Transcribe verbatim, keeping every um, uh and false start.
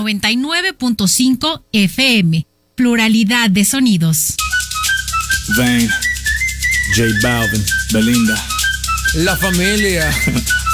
noventa y nueve punto cinco F M. Pluralidad de sonidos. Vane, J Balvin, Belinda. La familia.